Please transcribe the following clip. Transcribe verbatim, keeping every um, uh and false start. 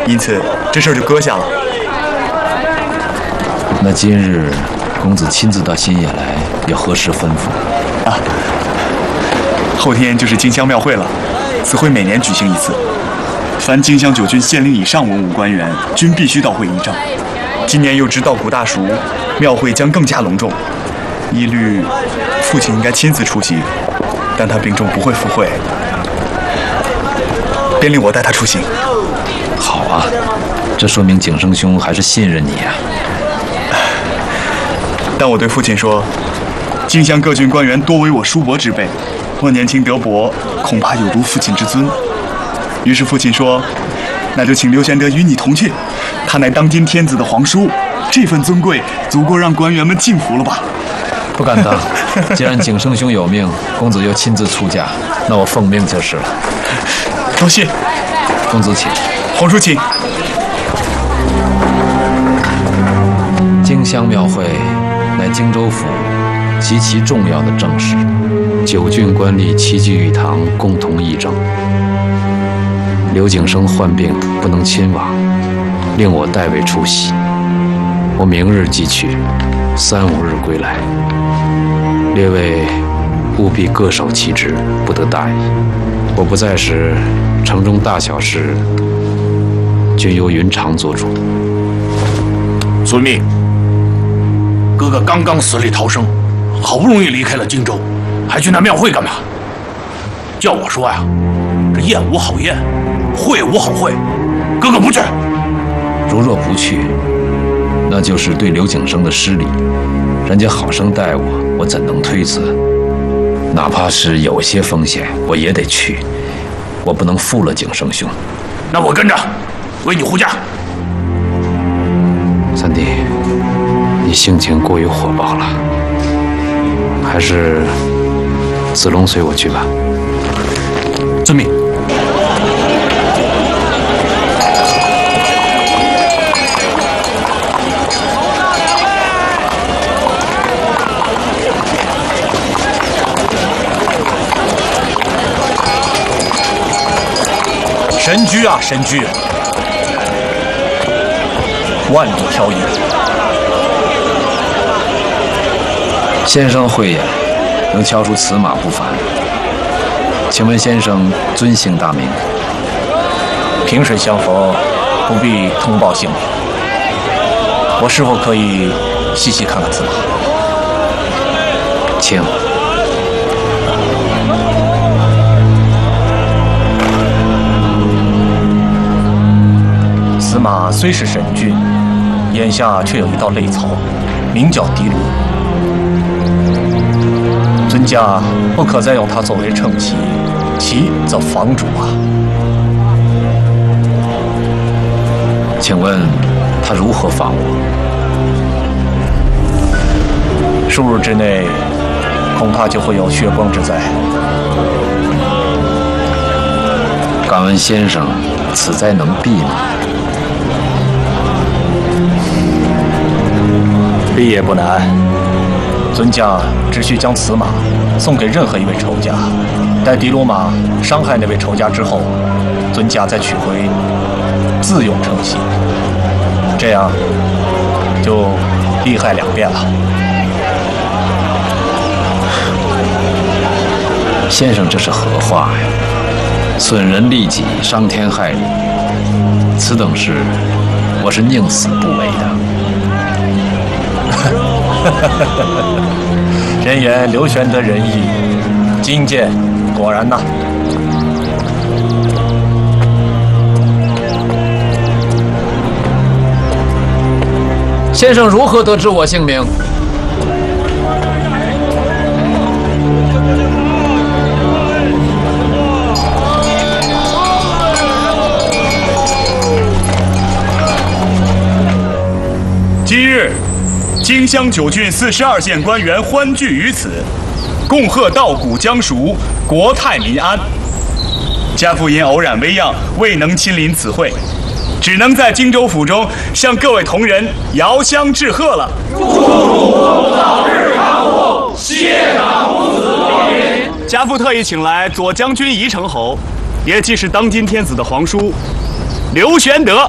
因此这事儿就搁下了。 那今日公子亲自到新野来，有何事吩咐？ 啊，后天就是金乡庙会了，此会每年举行一次，凡金乡九郡县令以上文武官员均必须到会仪仗。今年又知道古大熟，庙会将更加隆重，一律父亲应该亲自出席，但他病重不会赴会，便令我带他出行。 好啊，这说明景生兄还是信任你啊。 但我对父亲说，金乡各郡官员多为我叔伯之辈，我年轻德薄，恐怕有辱父亲之尊。于是父亲说，那就请刘玄德与你同去，他乃当今天子的皇叔，这份尊贵足够让官员们敬服了吧？ 不敢当，既然景生兄有命，公子又亲自出驾，那我奉命就是了。 多谢。 公子请。 皇叔请。 金乡庙会乃荆州府极其重要的政事，九郡官吏齐聚一堂，共同议政。刘景生患病不能亲往，令我代为出席。我明日即去，三五日归来。列位务必各守其职，不得大意。我不在时，城中大小事均由云长做主。 遵命。哥哥刚刚死里逃生，好不容易离开了荆州，还去那庙会干嘛？叫我说呀，这宴无好宴，会无好会，哥哥不去。 如若不去，那就是对刘景生的失礼。人家好生待我，我怎能推辞？哪怕是有些风险，我也得去。我不能负了景生兄。 那我跟着，为你护驾。 三弟，你性情过于火爆了，还是子龙随我去吧。 遵命。 神驹啊，神驹！万里挑一。 先生慧眼，能敲出此马不凡。请问先生尊姓大名？ 萍水相逢，不必通报姓名。我是否可以细细看看此马？ 请。 此马虽是神骏，眼下却有一道肋槽，名叫狄卢。尊驾不可再用它作为乘骑，骑则防主啊。 请问他如何防我？ 数日之内，恐怕就会有血光之灾。 敢问先生，此灾能避吗？ 避也不难，尊驾只需将此马送给任何一位仇家，待狄卢马伤害那位仇家之后，尊驾再取回，自用乘骑，这样就利害两边了。 先生这是何话呀？损人利己，伤天害理，此等事，我是宁死不为的。 人言刘玄德仁义，今见果然呐。 先生如何得知我姓名？ 今日荆襄九郡四十二县官员欢聚于此，共贺稻谷将熟，国泰民安。家父因偶染危恙，未能亲临此会，只能在荆州府中向各位同仁遥相致贺了。 祝主早日康复，谢长公子光临。 家父特意请来左将军宜城侯，也即是当今天子的皇叔刘玄德。